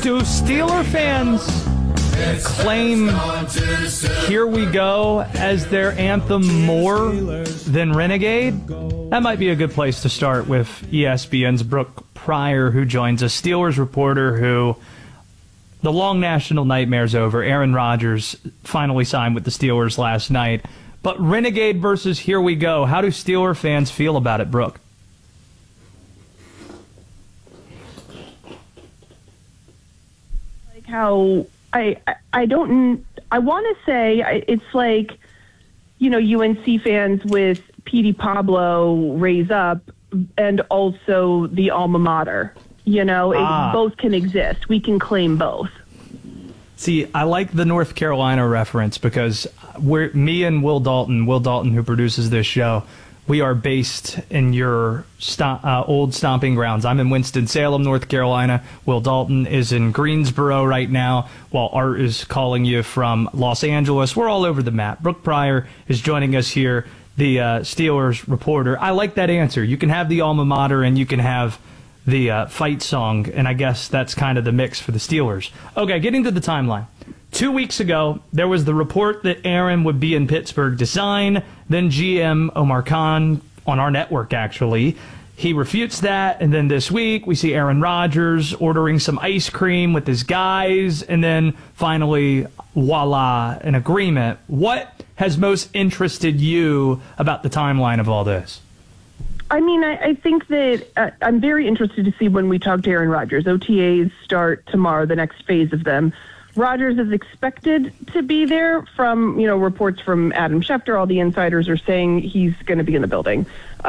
Do Steeler fans claim Here We Go as their anthem more than Renegade? That might be a good place to start with ESPN's Brooke Pryor, who joins us, Steelers reporter who the long national nightmare's over. Aaron Rodgers finally signed with the Steelers last night. But Renegade versus Here We Go, how do Steeler fans feel about it, Brooke? Like how I want to say it's like, you know, UNC fans with Petey Pablo raise up and also the alma mater. You know, both can exist. We can claim both. See, I like the North Carolina reference because me and Will Dalton, who produces this show, we are based in your old stomping grounds. I'm in Winston-Salem, North Carolina. Will Dalton is in Greensboro right now, while Art is calling you from Los Angeles. We're all over the map. Brooke Pryor is joining us here, the Steelers reporter. I like that answer. You can have the alma mater and you can have the fight song, and I guess that's kind of the mix for the Steelers. Okay, getting to the timeline. 2 weeks ago, there was the report that Aaron would be in Pittsburgh to sign. Then GM Omar Khan, on our network actually, he refutes that. And then this week, we see Aaron Rodgers ordering some ice cream with his guys. And then finally, voila, an agreement. What has most interested you about the timeline of all this? I mean, I think that I'm very interested to see when we talk to Aaron Rodgers. OTAs start tomorrow, the next phase of them. Rodgers is expected to be there from, you know, reports from Adam Schefter. All the insiders are saying he's going to be in the building.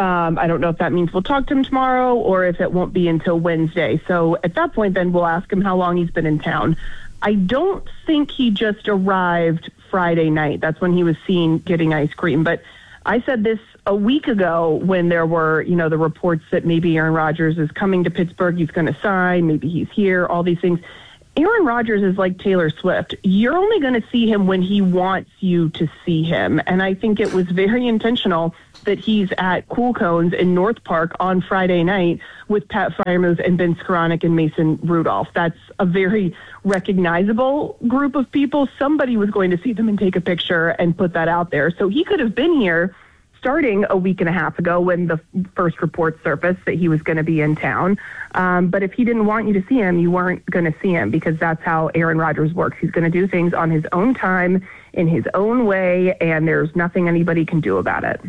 I don't know if that means we'll talk to him tomorrow or if it won't be until Wednesday. So at that point, then we'll ask him how long he's been in town. I don't think he just arrived Friday night. That's when he was seen getting ice cream. But I said this a week ago when there were, you know, the reports that maybe Aaron Rodgers is coming to Pittsburgh, he's going to sign, maybe he's here, all these things. Aaron Rodgers is like Taylor Swift. You're only going to see him when he wants you to see him. And I think it was very intentional that he's at Cool Cones in North Park on Friday night with Pat Freiermuth and Ben Skoranek and Mason Rudolph. That's a very recognizable group of people. Somebody was going to see them and take a picture and put that out there. So he could have been here starting a week and a half ago when the first report surfaced that he was going to be in town. But if he didn't want you to see him, you weren't going to see him, because that's how Aaron Rodgers works. He's going to do things on his own time, in his own way, and there's nothing anybody can do about it.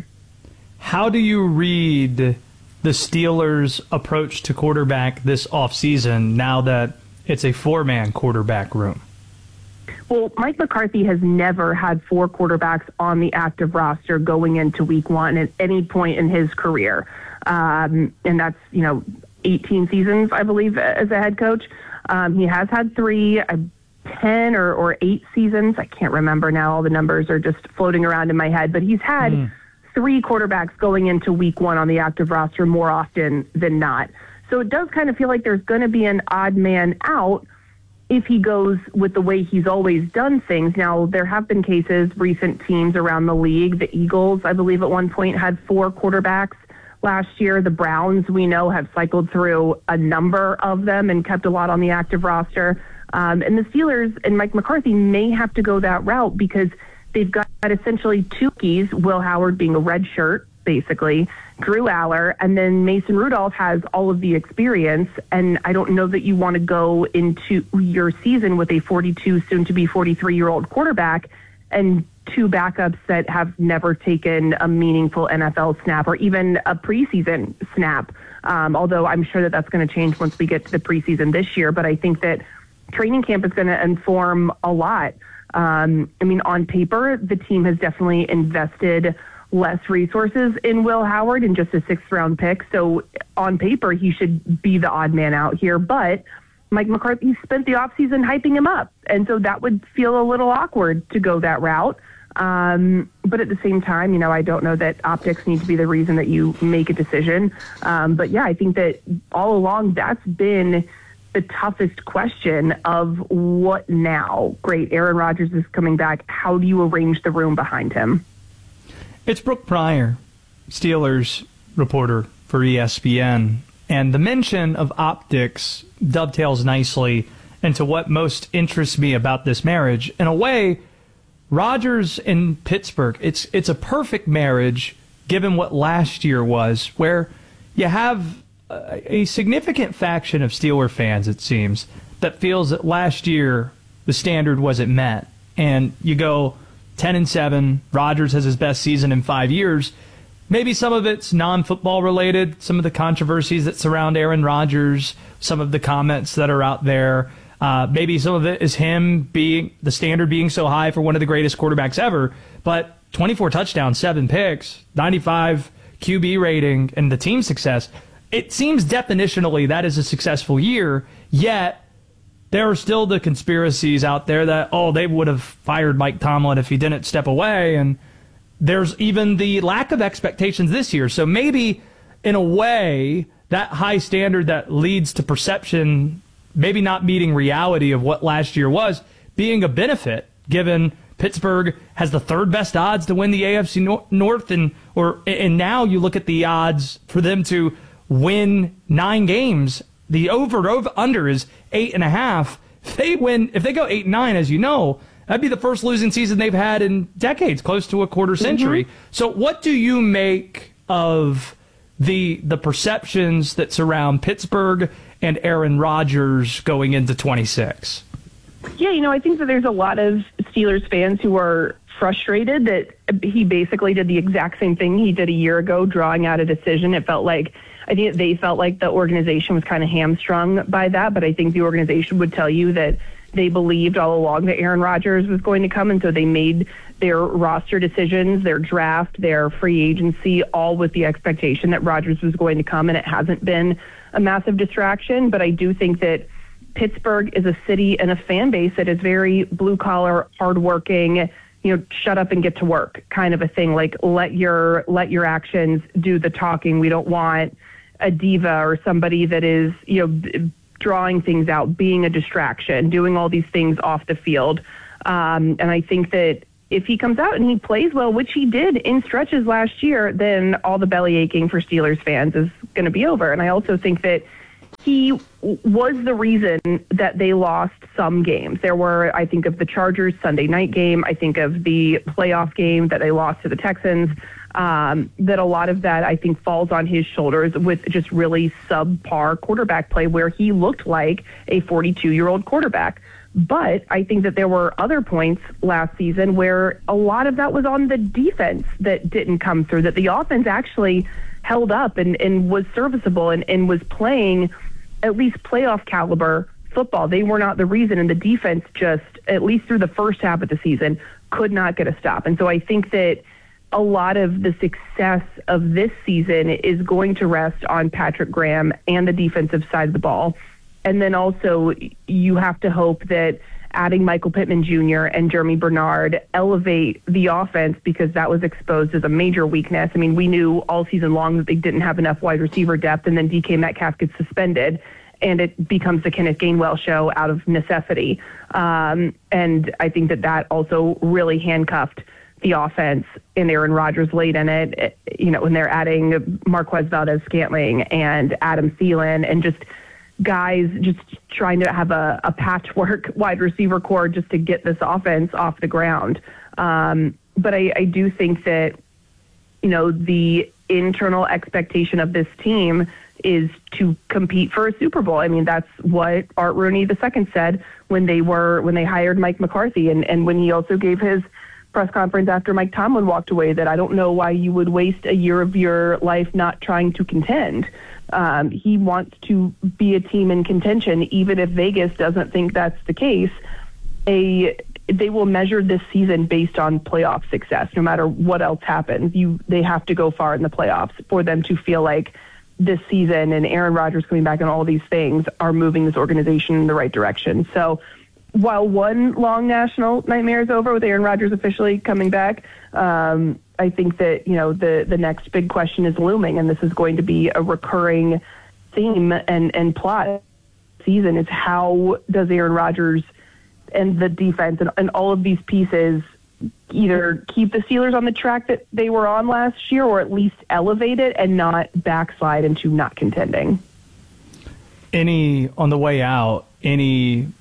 How do you read the Steelers' approach to quarterback this offseason now that it's a four-man quarterback room? Well, Mike McCarthy has never had four quarterbacks on the active roster going into week one at any point in his career. And that's, 18 seasons, I believe, as a head coach. He has had 10 or 8 seasons. I can't remember now. All the numbers are just floating around in my head. But he's had 3 quarterbacks going into week one on the active roster more often than not. So it does kind of feel like there's going to be an odd man out if he goes with the way he's always done things. Now, there have been cases, recent teams around the league. The Eagles, I believe, at one point had 4 quarterbacks last year. The Browns, we know, have cycled through a number of them and kept a lot on the active roster. And the Steelers and Mike McCarthy may have to go that route because they've got essentially 2 keys, Will Howard being a red shirt, basically, Drew Aller, and then Mason Rudolph has all of the experience, and I don't know that you want to go into your season with a 42, soon-to-be 43-year-old quarterback and 2 backups that have never taken a meaningful NFL snap or even a preseason snap, although I'm sure that that's going to change once we get to the preseason this year, but I think that training camp is going to inform a lot. On paper, the team has definitely invested less resources in Will Howard in just a 6th-round pick. So on paper, he should be the odd man out here. But Mike McCarthy spent the offseason hyping him up. And so that would feel a little awkward to go that route. But at the same time, I don't know that optics need to be the reason that you make a decision. But yeah, I think that all along that's been the toughest question of what now? Great, Aaron Rodgers is coming back. How do you arrange the room behind him? It's Brooke Pryor, Steelers reporter for ESPN, and the mention of optics dovetails nicely and to what most interests me about this marriage. In a way, Rodgers and Pittsburgh, it's a perfect marriage given what last year was, where you have a significant faction of Steeler fans, it seems, that feels that last year the standard wasn't met. And you go 10-7, Rodgers has his best season in 5 years. Maybe some of it's non-football related, some of the controversies that surround Aaron Rodgers, some of the comments that are out there. Maybe some of it is him being the standard being so high for one of the greatest quarterbacks ever. But 24 touchdowns, 7 picks, 95 QB rating, and the team success, it seems definitionally that is a successful year, yet there are still the conspiracies out there that, they would have fired Mike Tomlin if he didn't step away, and there's even the lack of expectations this year. So maybe, in a way, that high standard that leads to perception maybe not meeting reality of what last year was, being a benefit, given Pittsburgh has the third best odds to win the AFC North, and now you look at the odds for them to win 9 games. The over-under is 8.5. If they go 8-9, as you know, that'd be the first losing season they've had in decades, close to a quarter century. Mm-hmm. So what do you make of the perceptions that surround Pittsburgh and Aaron Rodgers going into 26? Yeah, I think that there's a lot of Steelers fans who are frustrated that he basically did the exact same thing he did a year ago, drawing out a decision. I think they felt like the organization was kind of hamstrung by that, but I think the organization would tell you that they believed all along that Aaron Rodgers was going to come, and so they made their roster decisions, their draft, their free agency, all with the expectation that Rodgers was going to come, and it hasn't been a massive distraction. But I do think that Pittsburgh is a city and a fan base that is very blue-collar, hardworking, shut up and get to work kind of a thing. Like, let your actions do the talking. We don't want a diva or somebody that is, drawing things out, being a distraction, doing all these things off the field. And I think that if he comes out and he plays well, which he did in stretches last year, then all the belly aching for Steelers fans is going to be over. And I also think that he was the reason that they lost some games. There were, I think of the Chargers Sunday night game. I think of the playoff game that they lost to the Texans. That a lot of that, I think, falls on his shoulders with just really subpar quarterback play where he looked like a 42-year-old quarterback. But I think that there were other points last season where a lot of that was on the defense that didn't come through, that the offense actually held up and was serviceable and was playing at least playoff caliber football. They were not the reason, and the defense just, at least through the first half of the season, could not get a stop. And so I think that a lot of the success of this season is going to rest on Patrick Graham and the defensive side of the ball. And then also you have to hope that adding Michael Pittman Jr. and Jeremy Bernard elevate the offense, because that was exposed as a major weakness. I mean, we knew all season long that they didn't have enough wide receiver depth, and then DK Metcalf gets suspended, and it becomes the Kenneth Gainwell show out of necessity. And I think that also really handcuffed the offense, and Aaron Rodgers late in it, when they're adding Marquez Valdez-Scantling and Adam Thielen and just guys just trying to have a patchwork wide receiver core just to get this offense off the ground. But I do think that, the internal expectation of this team is to compete for a Super Bowl. I mean, that's what Art Rooney II said when they hired Mike McCarthy, and when he also gave his press conference after Mike Tomlin walked away, that I don't know why you would waste a year of your life not trying to contend. He wants to be a team in contention, even if Vegas doesn't think that's the case. They will measure this season based on playoff success, no matter what else happens. They have to go far in the playoffs for them to feel like this season and Aaron Rodgers coming back and all these things are moving this organization in the right direction. So while one long national nightmare is over with Aaron Rodgers officially coming back, I think that, the next big question is looming, and this is going to be a recurring theme and plot season, is how does Aaron Rodgers and the defense and all of these pieces either keep the Steelers on the track that they were on last year, or at least elevate it and not backslide into not contending. On the way out, any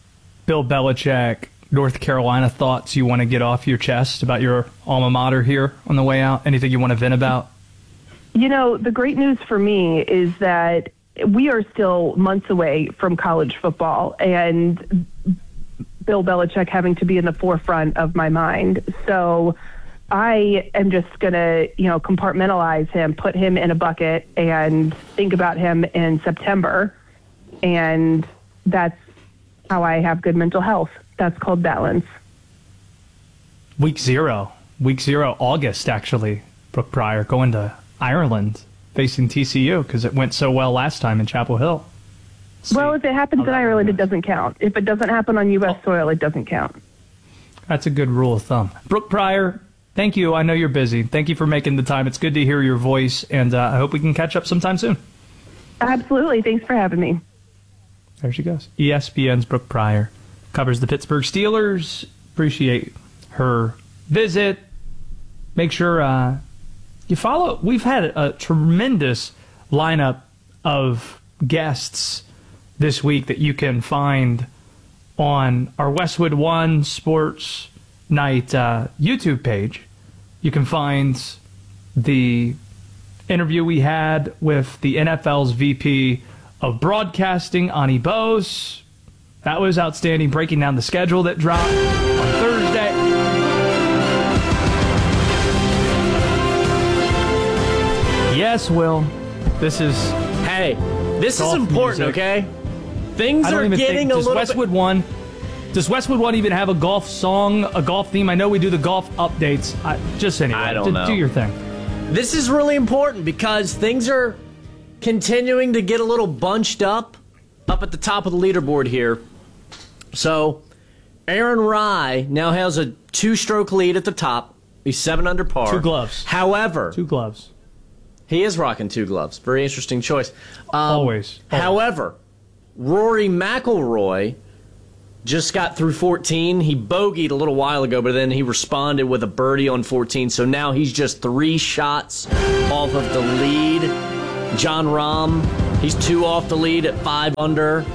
Bill Belichick, North Carolina thoughts you want to get off your chest about your alma mater here on the way out? Anything you want to vent about? The great news for me is that we are still months away from college football and Bill Belichick having to be in the forefront of my mind. So I am just going to, compartmentalize him, put him in a bucket and think about him in September. And that's how I have good mental health. That's called balance. Week zero, August, actually, Brooke Pryor going to Ireland facing TCU because it went so well last time in Chapel Hill. Well, if it happens in Ireland, it doesn't count. If it doesn't happen on U.S. soil, it doesn't count. That's a good rule of thumb. Brooke Pryor, thank you. I know you're busy. Thank you for making the time. It's good to hear your voice, and I hope we can catch up sometime soon. Absolutely. Thanks for having me. There she goes. ESPN's Brooke Pryor covers the Pittsburgh Steelers. Appreciate her visit. Make sure you follow. We've had a tremendous lineup of guests this week that you can find on our Westwood One Sports Night YouTube page. You can find the interview we had with the NFL's VP of Broadcasting, Ani Bose. That was outstanding, breaking down the schedule that dropped on Thursday. Yes, Will. This is... Hey, this is important, music. Okay? Things are getting a little bit... Does Westwood One even have a golf song, a golf theme? I know we do the golf updates. I don't know. Do your thing. This is really important because things are continuing to get a little bunched up at the top of the leaderboard here. So, Aaron Rye now has a 2-stroke lead at the top. He's 7 under par. 2 gloves. However, 2 gloves. He is rocking 2 gloves. Very interesting choice. Always. However, Rory McIlroy just got through 14. He bogeyed a little while ago, but then he responded with a birdie on 14. So now he's just 3 shots off of the lead. John Rahm, he's 2 off the lead at 5 under.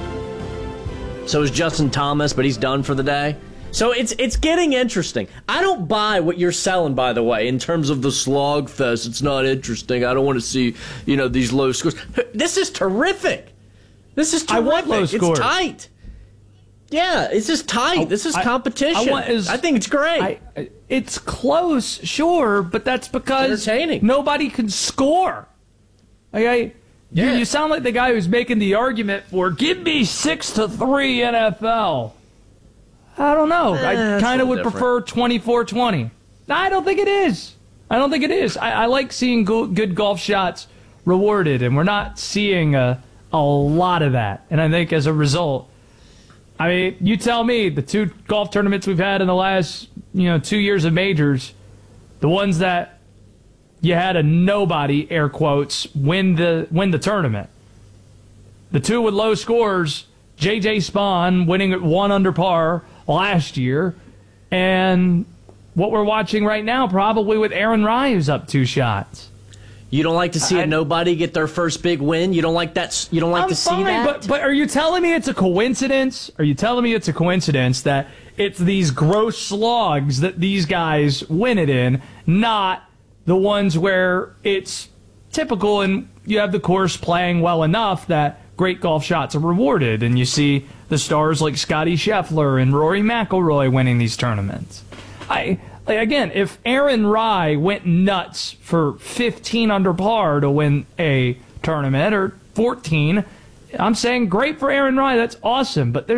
So is Justin Thomas, but he's done for the day. So it's getting interesting. I don't buy what you're selling, by the way, in terms of the slog fest. It's not interesting. I don't want to see, these low scores. This is terrific. This is terrific. I want low scores. It's tight. Yeah, it's just tight. This is competition. I think it's great. It's close, sure, but that's because it's entertaining. Nobody can score. Okay? Yeah. You sound like the guy who's making the argument for give me 6-3 NFL. I don't know. I kind of would prefer 24-20. I don't think it is. I like seeing good golf shots rewarded, and we're not seeing a lot of that. And I think as a result, you tell me, the 2 golf tournaments we've had in the last 2 years of majors, the ones that you had a nobody, air quotes, win the tournament. The 2 with low scores, J.J. Spawn winning at 1 under par last year, and what we're watching right now probably with Aaron Rye, who's up 2 shots. You don't like to see a nobody get their first big win? You don't like that? You don't like to see that? But are you telling me it's a coincidence? Are you telling me it's a coincidence that it's these gross slogs that these guys win it in, not the ones where it's typical and you have the course playing well enough that great golf shots are rewarded, and you see the stars like Scotty Scheffler and Rory McIlroy winning these tournaments? Again, if Aaron Rye went nuts for 15 under par to win a tournament, or 14, I'm saying great for Aaron Rye. That's awesome. But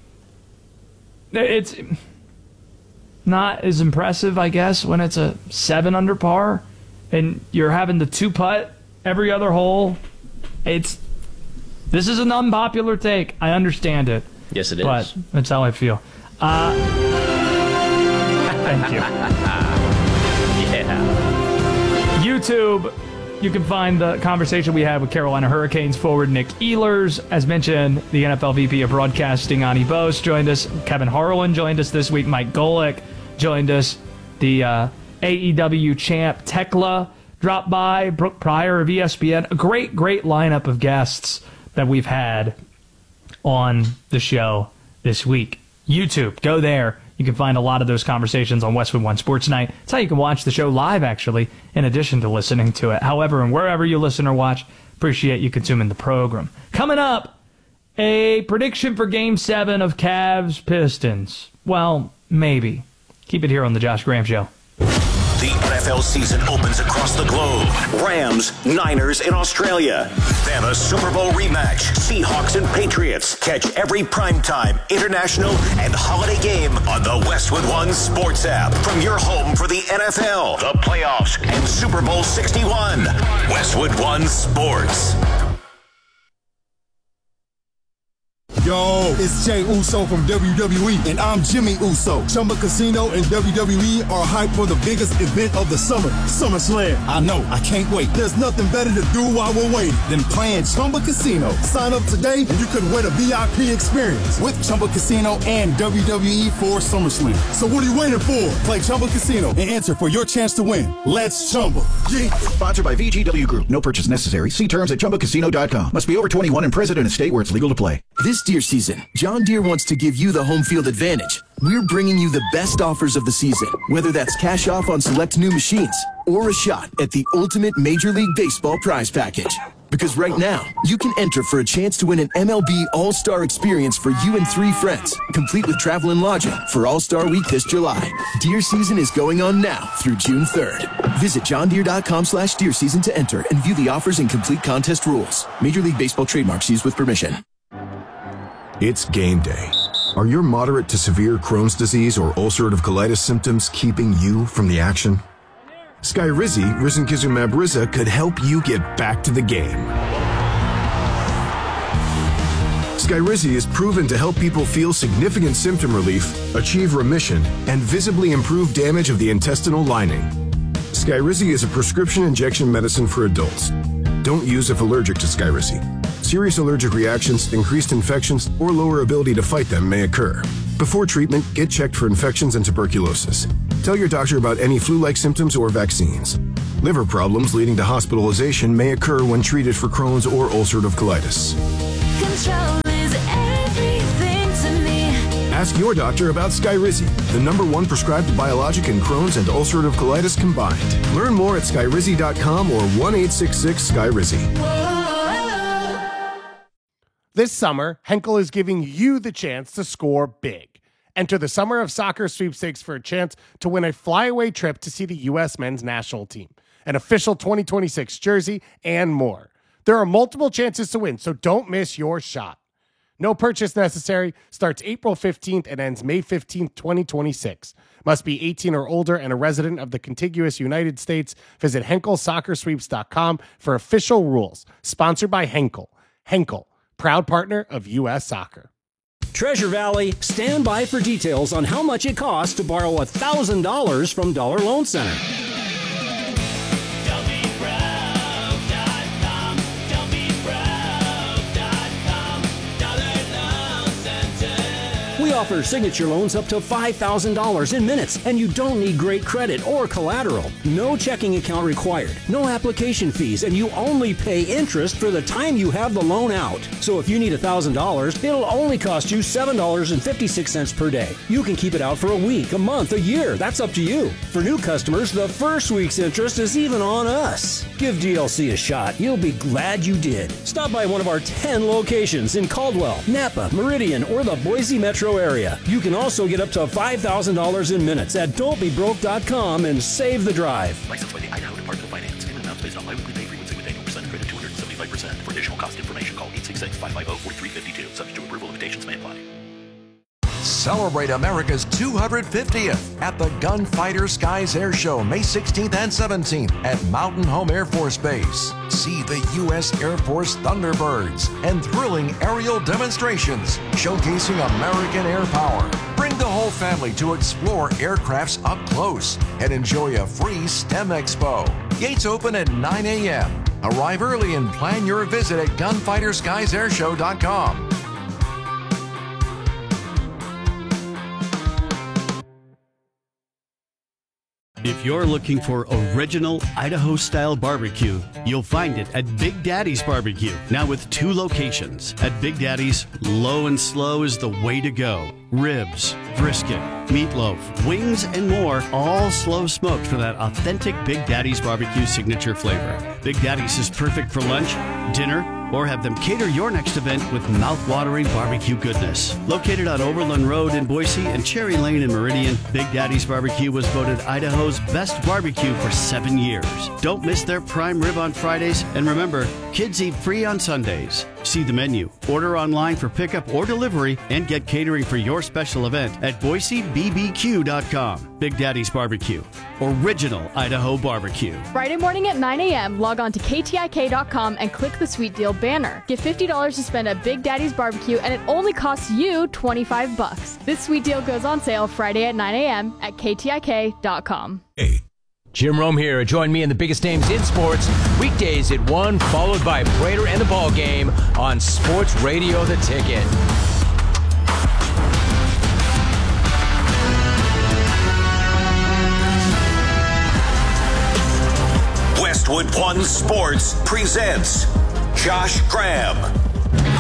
it's not as impressive, I guess, when it's a 7 under par and you're having to 2-putt every other hole. This is an unpopular take. I understand it. Yes, it is. But that's how I feel. Thank you. Yeah. YouTube, you can find the conversation we had with Carolina Hurricanes forward Nick Ehlers. As mentioned, the NFL VP of Broadcasting, Ani Bose, joined us. Kevin Harlan joined us this week. Mike Golick joined us. The AEW champ Tekla dropped by. Brooke Pryor of ESPN. A great lineup of guests that we've had on the show this week. YouTube. Go there. You can find a lot of those conversations on Westwood One Sports Night. It's how you can watch the show live, actually, in addition to listening to it. However, and wherever you listen or watch, appreciate you consuming the program. Coming up, a prediction for Game 7 of Cavs-Pistons. Well, maybe. Keep it here on the Josh Graham Show. The NFL season opens across the globe. Rams, Niners in Australia. Then a Super Bowl rematch. Seahawks and Patriots. Catch every primetime, international, and holiday game on the Westwood One Sports app. From your home for the NFL, the playoffs, and Super Bowl 61. Westwood One Sports. Yo, it's Jay Uso from WWE, and I'm Jimmy Uso. Chumba Casino and WWE are hyped for the biggest event of the summer, SummerSlam. I know, I can't wait. There's nothing better to do while we're waiting than playing Chumba Casino. Sign up today, and you could win a VIP experience with Chumba Casino and WWE for SummerSlam. So what are you waiting for? Play Chumba Casino and enter for your chance to win. Let's Chumba. Yeah. Sponsored by VGW Group. No purchase necessary. See terms at ChumbaCasino.com. Must be over 21 and present in a state where it's legal to play. This deer season, John Deere wants to give you the home field advantage. We're bringing you the best offers of the season, whether that's cash off on select new machines or a shot at the ultimate Major League Baseball prize package. Because right now, you can enter for a chance to win an MLB All-Star experience for you and 3 friends, complete with travel and lodging for All-Star Week this July. Deer season is going on now through June 3rd. Visit johndeere.com/deer season to enter and view the offers and complete contest rules. Major League Baseball trademarks used with permission. It's game day. Are your moderate to severe Crohn's disease or ulcerative colitis symptoms keeping you from the action? Skyrizi, risankizumab Riza, could help you get back to the game. Skyrizi is proven to help people feel significant symptom relief, achieve remission, and visibly improve damage of the intestinal lining. Skyrizi is a prescription injection medicine for adults. Don't use if allergic to Skyrizi. Serious allergic reactions, increased infections, or lower ability to fight them may occur. Before treatment, get checked for infections and tuberculosis. Tell your doctor about any flu-like symptoms or vaccines. Liver problems leading to hospitalization may occur when treated for Crohn's or ulcerative colitis. Control is everything to me. Ask your doctor about Skyrizi, the #1 prescribed biologic in Crohn's and ulcerative colitis combined. Learn more at skyrizi.com or 1-866-SKYRIZI. This summer, Henkel is giving you the chance to score big. Enter the Summer of Soccer sweepstakes for a chance to win a flyaway trip to see the U.S. men's national team, an official 2026 jersey, and more. There are multiple chances to win, so don't miss your shot. No purchase necessary, starts April 15th and ends May 15th, 2026. Must be 18 or older and a resident of the contiguous United States. Visit HenkelSoccerSweeps.com for official rules. Sponsored by Henkel. Henkel, proud partner of U.S. Soccer. Treasure Valley, stand by for details on how much it costs to borrow $1,000 from Dollar Loan Center. We offer signature loans up to $5,000 in minutes, and you don't need great credit or collateral. No checking account required, no application fees, and you only pay interest for the time you have the loan out. So if you need $1,000, it'll only cost you $7.56 per day. You can keep it out for a week, a month, a year. That's up to you. For new customers, the first week's interest is even on us. Give DLC a shot. You'll be glad you did. Stop by one of our 10 locations in Caldwell, Napa, Meridian, or the Boise metro area. You can also get up to $5,000 in minutes at don'tbebroke.com and save the drive. Licensed by the Idaho Department of Finance. Payment amounts based on biweekly pay frequency with annual percent credit 275%. For additional cost information, call 866-550-4352. Subject to approval, limitations may apply. Celebrate America's 250th at the Gunfighter Skies Air Show, May 16th and 17th at Mountain Home Air Force Base. See the U.S. Air Force Thunderbirds and thrilling aerial demonstrations showcasing American air power. Bring the whole family to explore aircrafts up close and enjoy a free STEM Expo. Gates open at 9 a.m. Arrive early and plan your visit at gunfighterskiesairshow.com. If you're looking for original Idaho-style barbecue, you'll find it at Big Daddy's Barbecue, now with 2 locations. At Big Daddy's, low and slow is the way to go. Ribs, brisket, meatloaf, wings, and more, all slow smoked for that authentic Big Daddy's Barbecue signature flavor. Big Daddy's is perfect for lunch, dinner, or have them cater your next event with mouth-watering barbecue goodness. Located on Overland Road in Boise and Cherry Lane in Meridian, Big Daddy's Barbecue was voted Idaho's best barbecue for 7 years. Don't miss their prime rib on Fridays, and remember, kids eat free on Sundays. See the menu, order online for pickup or delivery, and get catering for your special event at BoiseBBQ.com. Big Daddy's Barbecue, original Idaho barbecue. Friday morning at 9 a.m., log on to KTIK.com and click the Sweet Deal banner. Get $50 to spend at Big Daddy's Barbecue, and it only costs you $25. This Sweet Deal goes on sale Friday at 9 a.m. at KTIK.com. Jim Rome here. Join me in the biggest names in sports, weekdays at 1, followed by Prater and the Ball Game on Sports Radio The Ticket. Westwood One Sports presents Josh Graham.